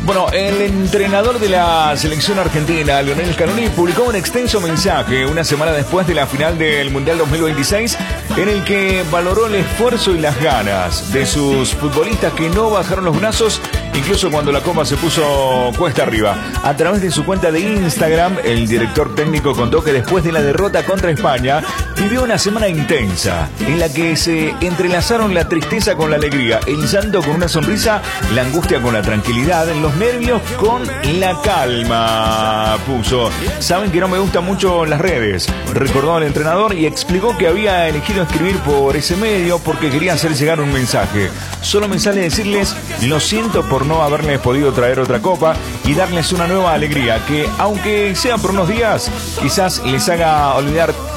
Bueno, el entrenador de la selección argentina, Lionel Scaloni, publicó un extenso mensaje una semana después de la final del Mundial 2026, en el que valoró el esfuerzo y las ganas de sus futbolistas que no bajaron los brazos, incluso cuando la copa se puso cuesta arriba. A través de su cuenta de Instagram, el director técnico contó que después de la derrota contra España, vivió una semana intensa, en la que se entrelazaron la tristeza con la alegría, el llanto con una sonrisa, la angustia con la tranquilidad, los nervios con la calma, puso. Saben que no me gustan mucho las redes, recordó el entrenador, y explicó que había elegido escribir por ese medio porque quería hacer llegar un mensaje. Solo me sale decirles, lo siento por no haberles podido traer otra copa y darles una nueva alegría que, aunque sea por unos días, quizás les haga olvidar